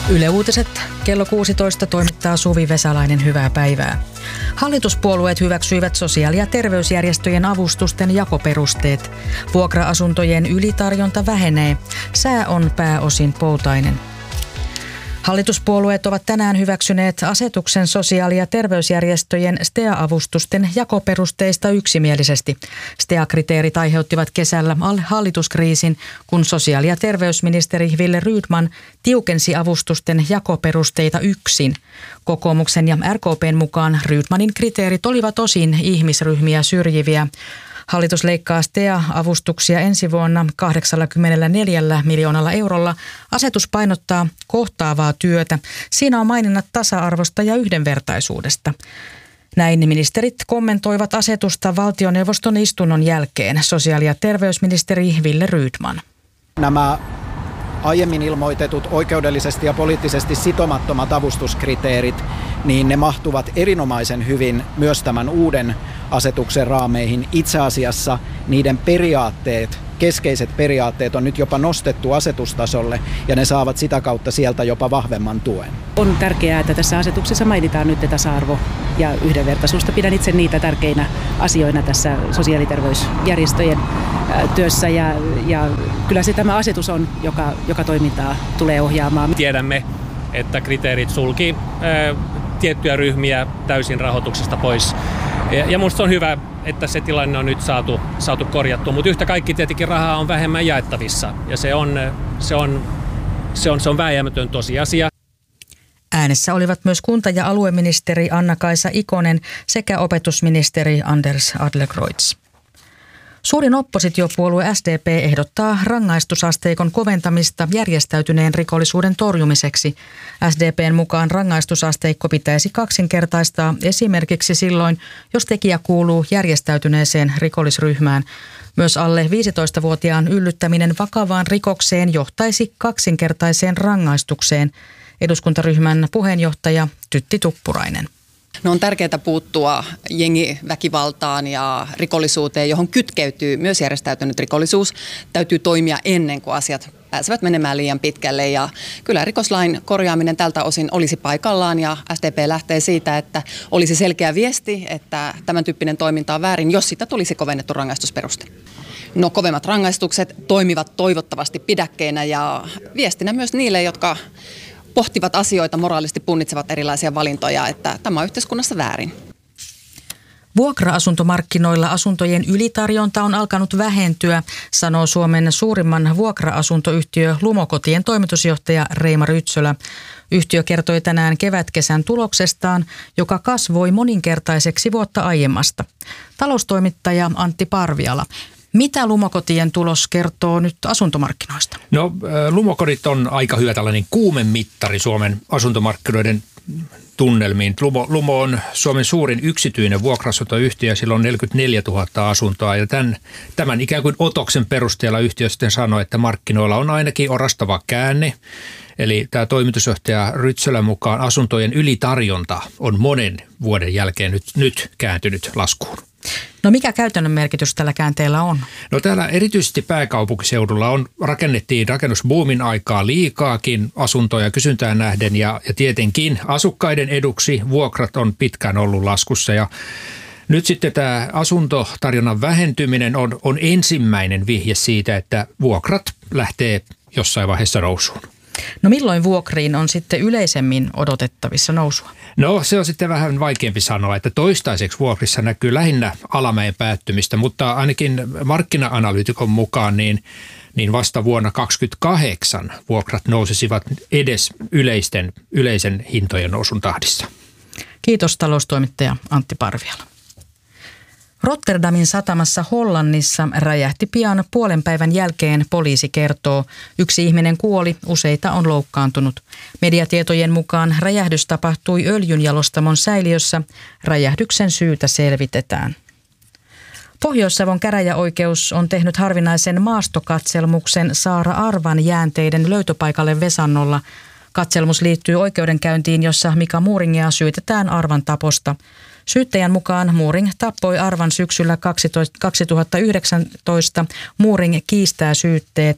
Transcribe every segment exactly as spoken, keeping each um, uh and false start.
Yle Uutiset kello kuusitoista toimittaa Suvi Vesalainen, hyvää päivää. Hallituspuolueet hyväksyivät sosiaali- ja terveysjärjestöjen avustusten jakoperusteet. Vuokra-asuntojen ylitarjonta vähenee. Sää on pääosin poutainen. Hallituspuolueet ovat tänään hyväksyneet asetuksen sosiaali- ja terveysjärjestöjen S T E A-avustusten jakoperusteista yksimielisesti. S T E A-kriteerit aiheuttivat kesällä hallituskriisin, kun sosiaali- ja terveysministeri Wille Rydman tiukensi avustusten jakoperusteita yksin. Kokoomuksen ja R K P:n mukaan Rydmanin kriteerit olivat osin ihmisryhmiä syrjiviä. Hallitus leikkaa S T E A-avustuksia ensi vuonna kahdeksankymmentäneljä miljoonalla eurolla. Asetus painottaa kohtaavaa työtä. Siinä on maininnat tasa-arvosta ja yhdenvertaisuudesta. Näin ministerit kommentoivat asetusta valtioneuvoston istunnon jälkeen. Sosiaali- ja terveysministeri Wille Rydman. Nämä aiemmin ilmoitetut oikeudellisesti ja poliittisesti sitomattomat avustuskriteerit, niin ne mahtuvat erinomaisen hyvin myös tämän uuden asetuksen raameihin. Itse asiassa niiden periaatteet, keskeiset periaatteet on nyt jopa nostettu asetustasolle ja ne saavat sitä kautta sieltä jopa vahvemman tuen. On tärkeää, että tässä asetuksessa mainitaan nyt tasa-arvo ja yhdenvertaisuutta. Pidän itse niitä tärkeinä asioina tässä sosiaali- ja terveysjärjestöjen työssä ja, ja kyllä se tämä asetus on, joka, joka toimintaa tulee ohjaamaan. Tiedämme, että kriteerit sulki ää, tiettyjä ryhmiä täysin rahoituksesta pois. Ja, ja musta on hyvä, että se tilanne on nyt saatu, saatu korjattua, mutta yhtä kaikki tietenkin rahaa on vähemmän jaettavissa ja se on, se on, se on, se on vääjäämätön tosiasia. Äänessä olivat myös kunta- ja alueministeri Anna-Kaisa Ikonen sekä opetusministeri Anders Adlercreutz. Suurin oppositiopuolue S D P ehdottaa rangaistusasteikon koventamista järjestäytyneen rikollisuuden torjumiseksi. S D P:n mukaan rangaistusasteikko pitäisi kaksinkertaistaa esimerkiksi silloin, jos tekijä kuuluu järjestäytyneeseen rikollisryhmään. Myös alle viisitoistavuotiaan yllyttäminen vakavaan rikokseen johtaisi kaksinkertaiseen rangaistukseen. Eduskuntaryhmän puheenjohtaja Tytti Tuppurainen. No on tärkeää puuttua jengiväkivaltaan ja rikollisuuteen, johon kytkeytyy myös järjestäytynyt rikollisuus. Täytyy toimia ennen kuin asiat pääsevät menemään liian pitkälle ja kyllä rikoslain korjaaminen tältä osin olisi paikallaan ja S D P lähtee siitä, että olisi selkeä viesti, että tämän tyyppinen toiminta on väärin, jos sitä tulisi kovennettu rangaistusperuste. No kovemmat rangaistukset toimivat toivottavasti pidäkkeinä ja viestinä myös niille, jotka pohtivat asioita, moraalisesti punnitsevat erilaisia valintoja, että tämä on yhteiskunnassa väärin. Vuokra-asuntomarkkinoilla asuntojen ylitarjonta on alkanut vähentyä, sanoo Suomen suurimman vuokra-asuntoyhtiö Lumokotien toimitusjohtaja Reima Rytsölä. Yhtiö kertoi tänään kevätkesän tuloksestaan, joka kasvoi moninkertaiseksi vuotta aiemmasta. Taloustoimittaja Antti Parviala. Mitä Lumokotien tulos kertoo nyt asuntomarkkinoista? No Lumokodit on aika hyvä tällainen kuumemittari Suomen asuntomarkkinoiden tunnelmiin. Lumo, Lumo on Suomen suurin yksityinen vuokra-asuntoyhtiö, sillä on neljäkymmentäneljätuhatta asuntoa ja tämän, tämän ikään kuin otoksen perusteella yhtiö sitten sanoi, että markkinoilla on ainakin orastava käänne. Eli tämä toimitusjohtaja Rytsölän mukaan asuntojen ylitarjonta on monen vuoden jälkeen nyt, nyt kääntynyt laskuun. No mikä käytännön merkitys tällä käänteellä on? No täällä erityisesti pääkaupunkiseudulla on, rakennettiin rakennusbuumin aikaa liikaakin asuntoja kysyntään nähden ja, ja tietenkin asukkaiden eduksi vuokrat on pitkään ollut laskussa ja nyt sitten tämä asuntotarjonnan vähentyminen on, on ensimmäinen vihje siitä, että vuokrat lähtee jossain vaiheessa nousuun. No milloin vuokriin on sitten yleisemmin odotettavissa nousua? No se on sitten vähän vaikeampi sanoa, että toistaiseksi vuokrissa näkyy lähinnä alamäen päättymistä, mutta ainakin markkina-analyytikon mukaan niin, niin vasta vuonna kaksikymmentäkahdeksan vuokrat nousisivat edes yleisten, yleisen hintojen nousun tahdissa. Kiitos taloustoimittaja Antti Parviala. Rotterdamin satamassa Hollannissa räjähti pian puolen päivän jälkeen, poliisi kertoo. Yksi ihminen kuoli, useita on loukkaantunut. Mediatietojen mukaan räjähdys tapahtui öljynjalostamon säiliössä. Räjähdyksen syytä selvitetään. Pohjois-Savon käräjäoikeus on tehnyt harvinaisen maastokatselmuksen Saara Arvan jäänteiden löytöpaikalle Vesannolla. Katselmus liittyy oikeudenkäyntiin, jossa Mika Muuringia syytetään Arvan taposta. Syyttäjän mukaan Muuring tappoi Arvan syksyllä kaksituhattayhdeksäntoista. Muuring kiistää syytteet.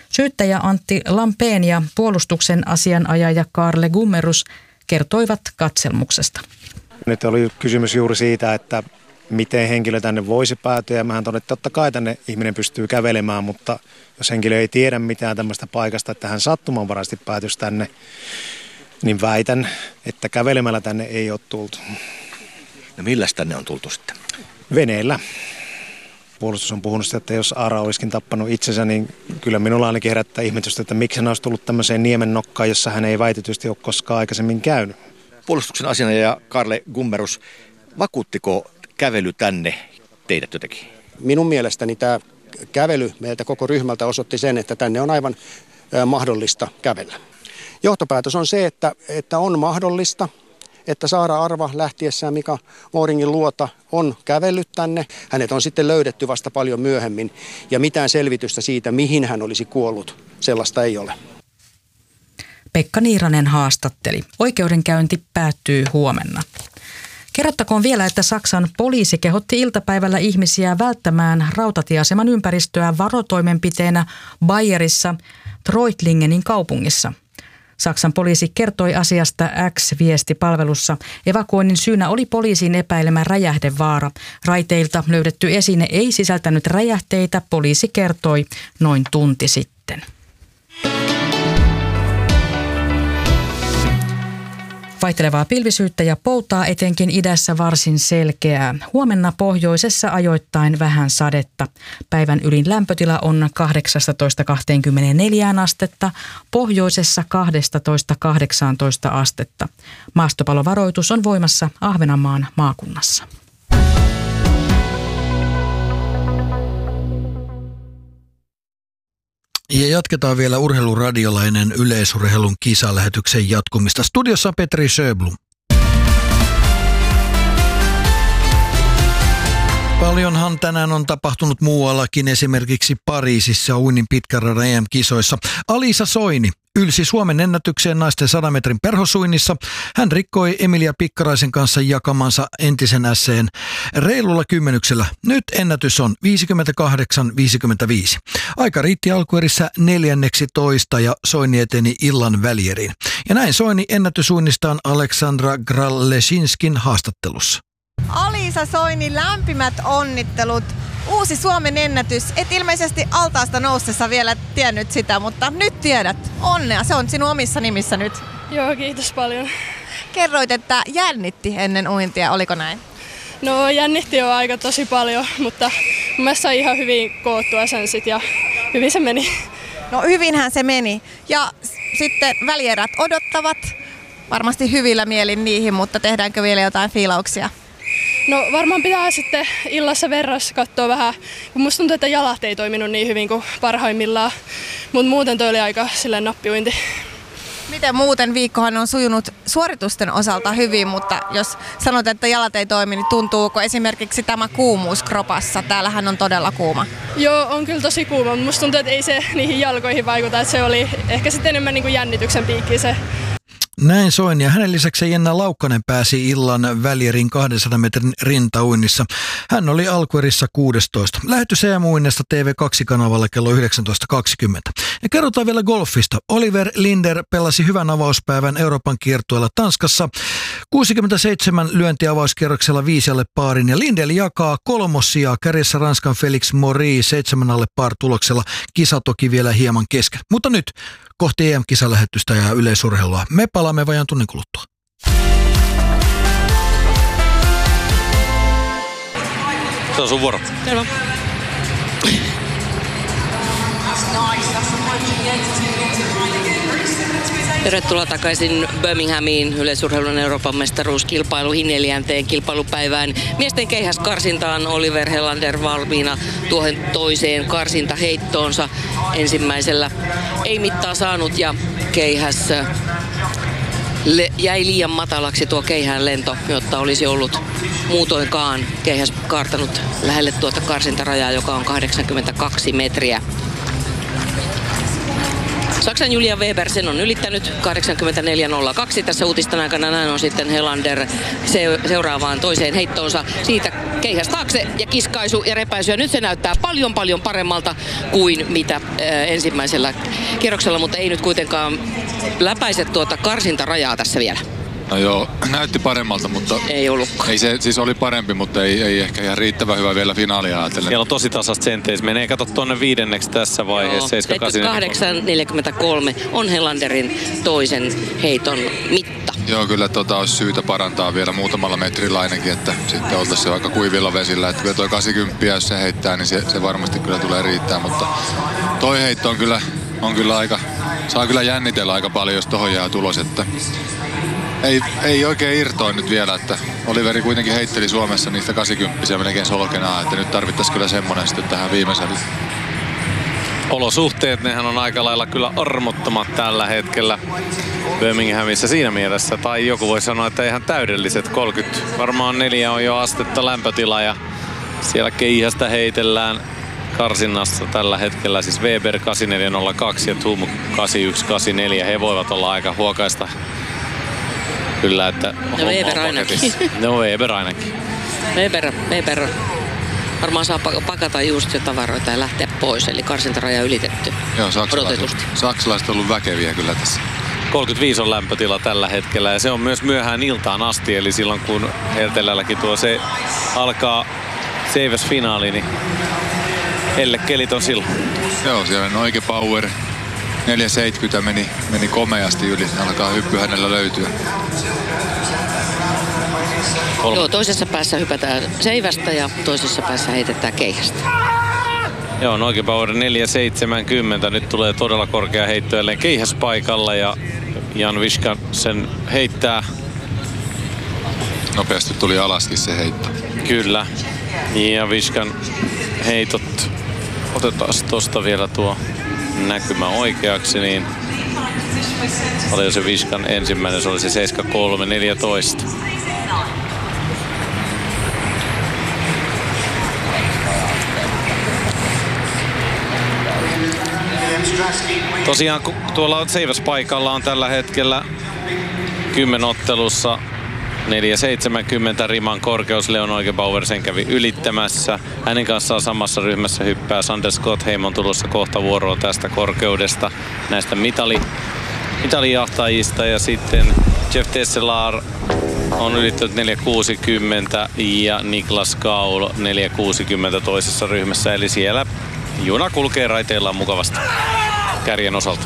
Syyttäjä Antti Lampeen ja puolustuksen asianajaja Karle Gummerus kertoivat katselmuksesta. Nyt oli kysymys juuri siitä, että miten henkilö tänne voisi päätyä. Ja mähän todettiin, että totta kai tänne ihminen pystyy kävelemään, mutta jos henkilö ei tiedä mitään tämmöistä paikasta, että hän sattumanvaraisesti päätyisi tänne, niin väitän, että kävelemällä tänne ei ole tultu. No milläs tänne on tultu sitten? Veneellä. Puolustus on puhunut sitä, että jos Aara olisikin tappanut itsensä, niin kyllä minulla ainakin herättää ihmetystä, että miksi hän olisi tullut tämmöiseen niemen nokkaan, jossa hän ei väitetysti ole koskaan aikaisemmin käynyt. Puolustuksen asianajaja Karle Gummerus, vakuuttiko kävely tänne teidät jotenkin? Minun mielestäni tämä kävely meiltä koko ryhmältä osoitti sen, että tänne on aivan mahdollista kävellä. Johtopäätös on se, että, että on mahdollista, että Saara Arva lähtiessään Mika Mooringin luota on kävellyt tänne. Hänet on sitten löydetty vasta paljon myöhemmin ja mitään selvitystä siitä, mihin hän olisi kuollut, sellaista ei ole. Pekka Niiranen haastatteli. Oikeudenkäynti päättyy huomenna. Kerrottakoon vielä, että Saksan poliisi kehotti iltapäivällä ihmisiä välttämään rautatieaseman ympäristöä varotoimenpiteenä Bayerissa Treutlingenin kaupungissa. Saksan poliisi kertoi asiasta X-viestipalvelussa. Evakuoinnin syynä oli poliisin epäilemä räjähdevaara. Raiteilta löydetty esine ei sisältänyt räjähteitä, poliisi kertoi noin tunti sitten. Vaihtelevaa pilvisyyttä ja poutaa, etenkin idässä varsin selkeää. Huomenna pohjoisessa ajoittain vähän sadetta. Päivän ylin lämpötila on kahdeksastatoista kaksikymmentäneljä astetta, pohjoisessa kaksitoista kahdeksantoista astetta. Maastopalovaroitus on voimassa Ahvenanmaan maakunnassa. Ja jatketaan vielä urheiluradiolla ennen yleisurheilun kisalähetyksen jatkumista. Studiossa Petri Sjöblom. Paljonhan tänään on tapahtunut muuallakin, esimerkiksi Pariisissa uinnin pitkän radan E M-kisoissa. Alisa Soini ylsi Suomen ennätykseen naisten sadan metrin perhosuinnissa. Hän rikkoi Emilia Pikkaraisen kanssa jakamansa entisen ässeen reilulla kymmenyksellä. Nyt ennätys on viisikymmentäkahdeksan viisikymmentäviisi. Aika riitti alkuerissä neljänneksi toista ja Soini eteni illan välieriin. Ja näin Soini ennätysuinnistaan Aleksandra Graleshinskin haastattelussa. Alisa Soini, lämpimät onnittelut. Uusi Suomen ennätys. Et ilmeisesti altaasta noustessa vielä tiennyt sitä, mutta nyt tiedät. Onnea, se on sinun omissa nimissä nyt. Joo, kiitos paljon. Kerroit, että jännitti ennen uintia, oliko näin? No jännitti jo aika tosi paljon, mutta mun mielestä sai ihan hyvin koottua sen sit ja hyvin se meni. No hyvinhän se meni. Ja sitten välierät odottavat. Varmasti hyvillä mielin niihin, mutta tehdäänkö vielä jotain fiilauksia? No varmaan pitää sitten illassa verrassa katsoa vähän, kun musta tuntuu, että jalat ei toiminut niin hyvin kuin parhaimmillaan, mutta muuten toi oli aika silleen nappiuinti. Miten muuten viikkohan on sujunut suoritusten osalta hyvin, mutta jos sanot, että jalat ei toimi, niin tuntuuko esimerkiksi tämä kuumuus kropassa? Täällähän on todella kuuma. Joo, on kyllä tosi kuuma, mutta musta tuntuu, että ei se niihin jalkoihin vaikuta, että se oli ehkä sitten enemmän niin kuin jännityksen piikki se. Näin Soini ja hänen lisäksi Jenna Laukkanen pääsi illan välierin kahdensadan metrin rintauinnissa. Hän oli alkuerissä kuusitoista. Lähetys E M-uinnista T V kaksi-kanavalla kello yhdeksäntoista kaksikymmentä. Ja kerrotaan vielä golfista. Oliver Linder pelasi hyvän avauspäivän Euroopan kiertueella Tanskassa. kuusikymmentäseitsemän lyönti avauskierroksella viisi alle paarin ja Lindell jakaa kolmossijaa kärjessä Ranskan Felix Mori seitsemän alle paar tuloksella. Kisa toki vielä hieman kesken. Mutta nyt kohti E M-kisalähetystä ja yleisurheilua. Me palaamme vajaan tunnin kuluttua. Se on sun vuoro. Selvä. Tervetuloa takaisin Birminghamiin yleisurheilun Euroopan mestaruuskilpailuihin neljänteen kilpailupäivään. Miesten keihäskarsintaan Oliver Helander valmiina tuohon toiseen karsintaheittoonsa. Ensimmäisellä ei mittaa saanut ja keihäs le- jäi liian matalaksi tuo keihään lento, jotta olisi ollut muutoinkaan keihäs kaartanut lähelle tuota karsintarajaa, joka on kahdeksankymmentäkaksi metriä. Saksan Julia Weber sen on ylittänyt kahdeksankymmentäneljä nolla kaksi tässä uutisten aikana. Näin on sitten Helander se- seuraavaan toiseen heittoonsa. Siitä keihäs taakse ja kiskaisu ja repäisy. Ja nyt se näyttää paljon paljon paremmalta kuin mitä äh, ensimmäisellä kierroksella, mutta ei nyt kuitenkaan läpäise tuota karsintarajaa tässä vielä. No joo, näytti paremmalta, mutta ei ollutkaan. Ei se, siis oli parempi, mutta ei, ei ehkä ihan riittävän hyvä vielä finaalia ajatellen. Siellä on tosi tasasta senteis. Menee kato tuonne viidenneksi tässä vaiheessa. seitsemänkymmentäkahdeksan neljäkymmentäkolme on Helanderin toisen heiton mitta. Joo, kyllä tota olisi syytä parantaa vielä muutamalla metrillä ainakin, että sitten oltaisiin aika kuivilla vesillä. Että kyllä toi kahdeksankymmentä, jos se heittää, niin se, se varmasti kyllä tulee riittää, mutta toi heitto on kyllä, on kyllä aika, saa kyllä jännitellä aika paljon, jos tohon jää tulos, että Ei, ei oikein irtoa nyt vielä, että Oliveri kuitenkin heitteli Suomessa niistä kahdeksankymmentä melkein solkenaa, että nyt tarvittaisiin kyllä semmoinen sitten tähän viimeiselle. Olosuhteet, nehän on aika lailla kyllä armottomat tällä hetkellä Birminghamissa siinä mielessä. Tai joku voi sanoa, että ihan täydelliset. kolmekymmentä, varmaan neljä on jo astetta lämpötila ja siellä keihästä heitellään karsinnassa tällä hetkellä. Siis Weber kahdeksankymmentäneljä nolla kaksi ja Tum kahdeksankymmentäyksi kahdeksankymmentäneljä. He voivat olla aika huokaista. Kyllä, että no Weber ainakin. No Weber ainakin. Weber, Weber varmaan saa pakata just jo tavaroita ja lähteä pois, eli karsintaraja ylitetty. Joo, saksalaiset, saksalaiset on ollut väkeviä kyllä tässä. kolmekymmentäviisi on lämpötila tällä hetkellä ja se on myös myöhään iltaan asti, eli silloin kun Hertelälläkin tuo se alkaa Seiväs-finaali, niin hellekelit on silloin. Joo, siellä on Noike Power. neljä seitsemänkymmentä meni, meni komeasti yli. Alkaa hyppy hänellä löytyä. Joo, toisessa päässä hypätään seivästä ja toisessa päässä heitetään keihästä. Joo, Noike Power neljä seitsemänkymmentä. Nyt tulee todella korkea heitto jälleen keihäspaikalla ja Jan Viska sen heittää. Nopeasti tuli alaskin se heitto. Kyllä. Ja Viskan heitot. Otetaan tosta vielä tuo näkymä oikeaksi, niin oli se Viskan ensimmäinen, se oli se seitsemän kolme neljätoista. Tosiaan tuolla seiväspaikalla on tällä hetkellä kymmenottelussa neljä seitsemänkymmentä riman korkeus. Leon Oikebauer sen kävi ylittämässä. Hänen kanssaan samassa ryhmässä hyppää Sander Scottheim, on tulossa kohta vuoroa tästä korkeudesta näistä mitali, mitalijahtajista. Ja sitten Jeff Tesselar on ylittänyt neljä kuusikymmentä ja Niklas Kaul neljä kuusikymmentä toisessa ryhmässä. Eli siellä juna kulkee raiteillaan mukavasti kärjen osalta.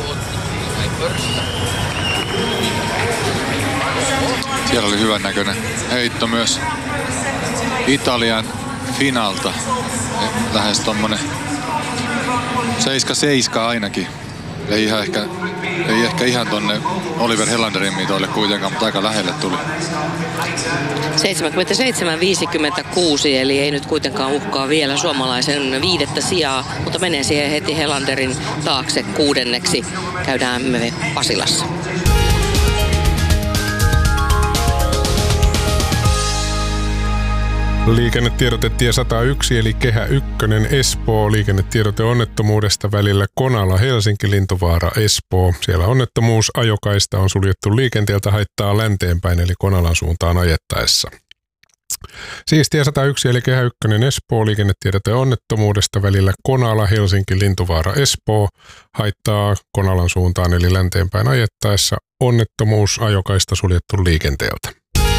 Siellä oli hyvän näköinen heitto myös Italian finalta. Lähes tommonen seitsemän seitsemän ainakin. Ei, ihan ehkä, ei ehkä ihan tonne Oliver Helanderin mitoille kuitenkaan, mutta aika lähelle tuli. seitsemänkymmentäseitsemän viisikymmentäkuusi, eli ei nyt kuitenkaan uhkaa vielä suomalaisen viidettä sijaa, mutta menee siihen heti Helanderin taakse kuudenneksi. Käydään me Pasilassa. Liikennetiedote tie sata yksi eli Kehä ykkönen Espoo. Liikennetiedote onnettomuudesta välillä Konala-Helsinki-Lintuvaara-Espoo. Siellä onnettomuus, ajokaista on suljettu liikenteeltä, haittaa länteenpäin eli Konalan suuntaan ajettaessa. Siis tie sata yksi eli Kehä ykkönen Espoo. Liikennetiedote onnettomuudesta välillä Konala-Helsinki-Lintuvaara-Espoo. Haittaa Konalan suuntaan eli länteenpäin ajettaessa. Onnettomuus, ajokaista suljettu liikenteeltä.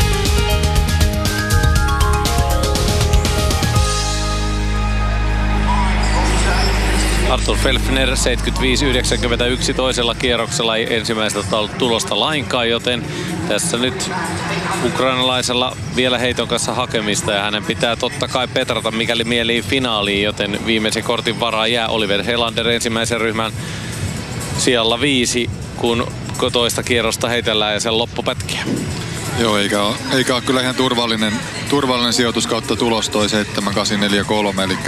Arthur Felfner seitsemänkymmentäviisi yhdeksänkymmentäyksi toisella kierroksella ei ensimmäiseltä ollut tulosta lainkaan, joten tässä nyt ukrainalaisella vielä heiton kanssa hakemista ja hänen pitää totta kai petrata mikäli mielii finaaliin, joten viimeisen kortin varaa jää Oliver Helander ensimmäisen ryhmän sijalla viisi, kun toista kierrosta heitellään ja sen loppupätkiä. Joo, eikä ole, eikä ole kyllä ihan turvallinen, turvallinen sijoitus kautta tulos toi seitsemän kahdeksan neljä kolme, eli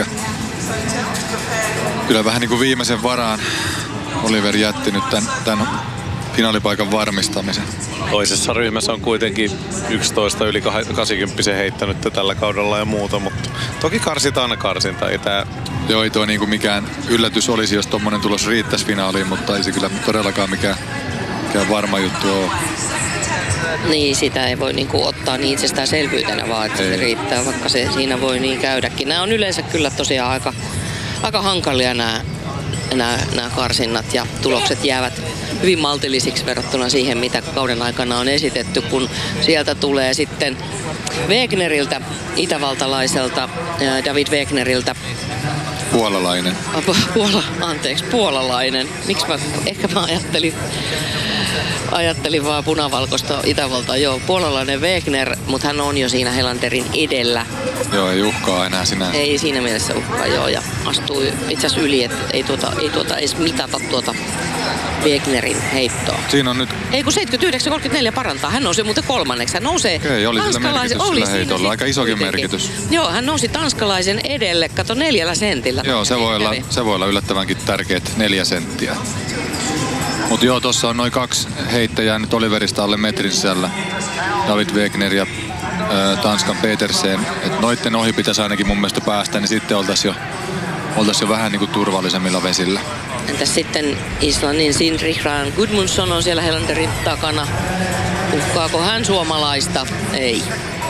kyllä vähän niin kuin viimeisen varaan Oliver jätti nyt tämän, tämän finaalipaikan varmistamisen. Toisessa ryhmässä on kuitenkin yksitoista yli kahdeksankymmentä heittänyt tällä kaudella ja muuta, mutta toki karsitaan aina karsinta. Ei tää... Joo, ei tuo niinku mikään yllätys olisi, jos tommonen tulos riittäisi finaaliin, mutta ei se kyllä todellakaan mikään, mikään varma juttu ole. Niin, sitä ei voi niinku ottaa niin itsestäänselvyytenä vaan, että ei. Se riittää, vaikka se siinä voi niin käydäkin. Nämä on yleensä kyllä tosiaan aika, aika hankalia nämä, nämä, nämä karsinnat ja tulokset jäävät hyvin maltillisiksi verrattuna siihen, mitä kauden aikana on esitetty, kun sieltä tulee sitten Wegneriltä, itävaltalaiselta, David Wegneriltä. Puolalainen. Puola, anteeksi, puolalainen. Miksi mä, ehkä mä ajattelin, ajattelin vaan punavalkoista Itävaltaa. Joo, puolalainen Wegner, mutta hän on jo siinä Helanderin edellä. Joo, ei uhkaa enää sinä. Ei siinä mielessä uhkaa, joo, ja astuu itse asiassa yli, että ei tuota, ei tuota edes mitata tuota Wegnerin heittoa. Siinä on nyt... Ei kun seitsemänkymmentäyhdeksän kolmekymmentäneljä parantaa. Hän nousee muuten kolmanneksi. Hän nousee Okei, oli sillä merkitys oli sillä heitolla. Aika isokin kuitenkin. merkitys. Joo, hän nousi tanskalaisen edelle. Kato neljällä sentillä. Joo, se voi, olla, se voi olla yllättävänkin tärkeät neljä senttiä. Mutta joo, tuossa on noin kaksi heittäjää nyt Oliverista alle metrin sisällä. David Wegner ja ä, Tanskan Petersen. Et noitten ohi pitäisi ainakin mun mielestä päästä, niin sitten oltaisiin jo, oltais jo vähän niinku turvallisemmilla vesillä. Entäs sitten Islannin Sindrikran Gudmundsson on siellä Helanderin takana. Uhkaako hän suomalaista? Ei.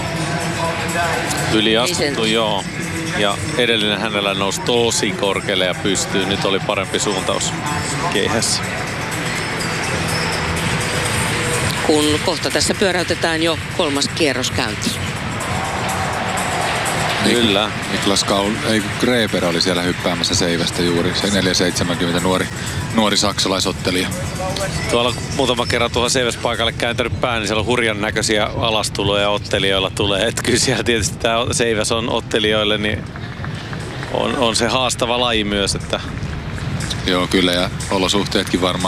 Yli astuttu, joo. Ja edellinen hänellä nousi tosi korkealle ja pystyy. Nyt oli parempi suuntaus keihässä. Kun kohta tässä pyöräytetään jo kolmas kierros käyntiin. Kyllä. Niklas Kaul, ei Greber oli siellä hyppäämässä seivästä juuri. Se neljä seitsemänkymmentä nuori, nuori saksalaisottelija. Tuolla muutama kerran tuohon seiväspaikalle kääntänyt pää, niin siellä on hurjan näköisiä alastuloja ottelijoilla tulee. Et kyllä siellä tietysti tämä seiväs on ottelijoille, niin on, on se haastava laji myös. Että... Joo, kyllä, ja olosuhteetkin varmaan